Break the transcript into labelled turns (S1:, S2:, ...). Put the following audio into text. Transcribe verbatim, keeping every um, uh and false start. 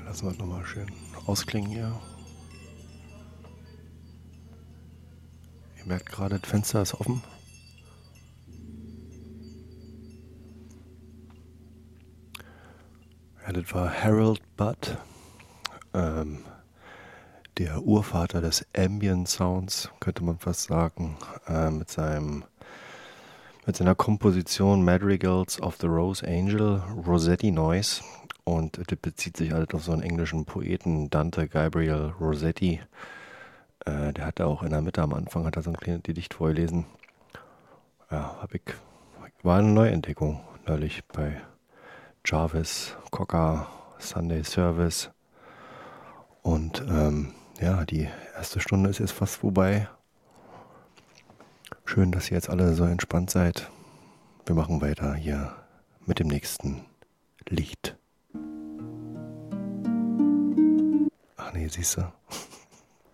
S1: Lassen wir es nochmal schön ausklingen hier. Ihr merkt gerade, das Fenster ist offen. Ja, das war Harold Budd, ähm, der Urvater des Ambient Sounds, könnte man fast sagen, äh, mit seinem mit seiner Komposition Madrigals of the Rose Angel, Rossetti Noise. Und das bezieht sich halt auf so einen englischen Poeten, Dante Gabriel Rossetti. Äh, der hatte auch in der Mitte am Anfang, hat er so ein kleines Gedicht vorgelesen. Ja, hab ich, war eine Neuentdeckung neulich bei Jarvis, Cocker, Sunday Service. Und ähm, ja, die erste Stunde ist jetzt fast vorbei. Schön, dass ihr jetzt alle so entspannt seid. Wir machen weiter hier mit dem nächsten Lied. Ach nee, siehst du.